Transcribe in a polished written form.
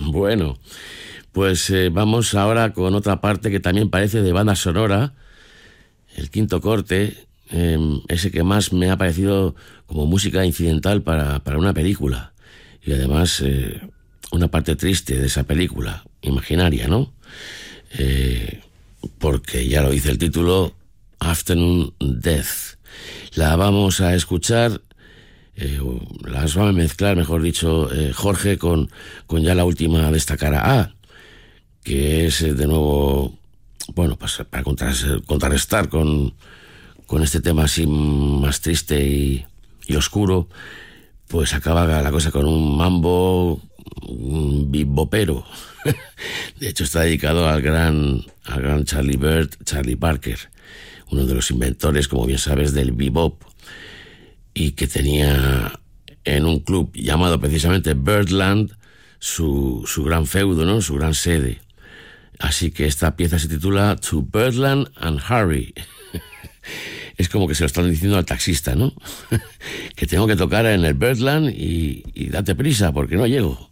Bueno, pues vamos ahora con otra parte que también parece de banda sonora, el quinto corte, ese que más me ha parecido como música incidental para una película. Y además una parte triste de esa película, imaginaria, ¿no? Porque ya lo dice el título, Afternoon Death. La vamos a escuchar, las va a mezclar, mejor dicho, Jorge con ya la última de esta cara A, que es de nuevo, bueno, pues para contrarrestar con este tema así más triste y oscuro, pues acaba la cosa con un mambo, un bebopero. De hecho está dedicado al gran Charlie Parker, uno de los inventores, como bien sabes, del bebop, y que tenía en un club llamado precisamente Birdland su gran feudo, ¿no? Su gran sede. Así que esta pieza se titula To Birdland and Hurry. Es como que se lo están diciendo al taxista, ¿no? Que tengo que tocar en el Birdland y date prisa porque no llego.